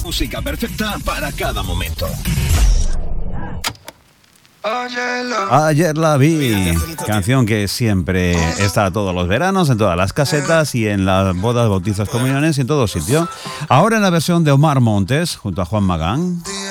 Música perfecta para cada momento. Ayer la vi, canción que siempre está todos los veranos, en todas las casetas y en las bodas, bautizos, comuniones y en todo sitio. Ahora en la versión de Omar Montes junto a Juan Magán.